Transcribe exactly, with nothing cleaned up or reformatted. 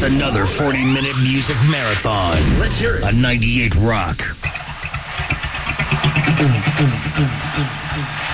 another forty-minute music marathon. Let's hear it. On ninety-eight Rock.